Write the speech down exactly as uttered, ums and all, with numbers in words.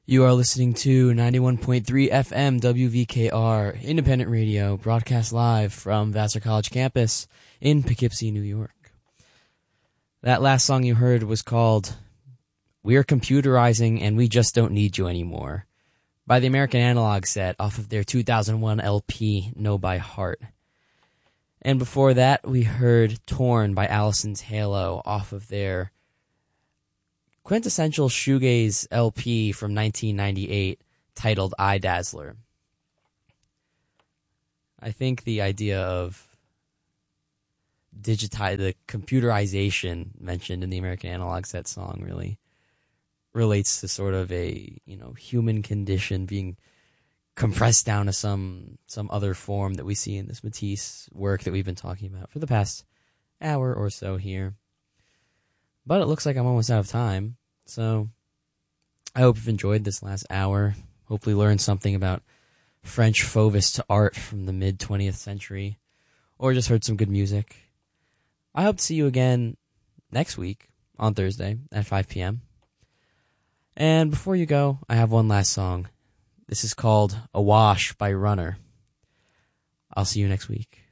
You are listening to ninety-one point three F M W V K R, independent radio, broadcast live from Vassar College campus in Poughkeepsie, New York. That last song you heard was called We're Computerizing and We Just Don't Need You Anymore by the American Analog Set off of their two thousand one L P, Know by Heart. And before that, we heard Torn by Allison's Halo off of their quintessential shoegaze L P from nineteen ninety-eight titled Eye Dazzler. I think the idea of digitize the computerization mentioned in the American Analog Set song really relates to sort of a, you know, human condition being compressed down to some some other form that we see in this Matisse work that we've been talking about for the past hour or so here. But it looks like I'm almost out of time, so I hope you've enjoyed this last hour. Hopefully learned something about French Fauvist art from the mid-twentieth century, or just heard some good music. I hope to see you again next week on Thursday at five p.m. And before you go, I have one last song. This is called Awash by Runner. I'll see you next week.